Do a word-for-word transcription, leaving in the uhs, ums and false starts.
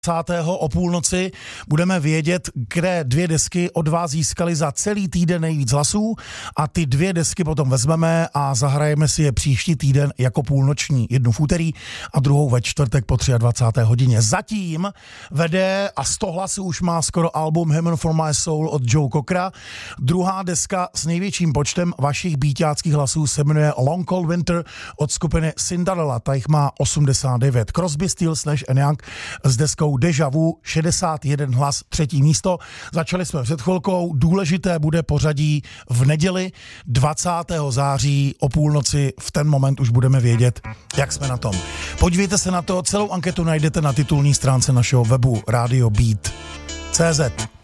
dvacátého o půlnoci budeme vědět, kde dvě desky od vás získaly za celý týden nejvíc hlasů a ty dvě desky potom vezmeme a zahrajeme si je příští týden jako půlnoční. Jednu v úterý a druhou ve čtvrtek po dvacáté třetí hodině. Zatím vede a sto hlasů už má skoro album Heaven for My Soul od Joe Cockera. Druhá deska s největším počtem vašich bíťáckých hlasů se jmenuje Long Cold Winter od skupiny Cinderella. Ta jich má osmdesát devět. Crosby, Stills, Nash and Young s deskou Deja Vu, šedesát jeden hlas, třetí místo. Začali jsme před chvilkou, důležité bude pořadí v neděli dvacátého září o půlnoci, v ten moment už budeme vědět, jak jsme na tom. Podívejte se na to, celou anketu najdete na titulní stránce našeho webu Radio Beat tečka cé zet.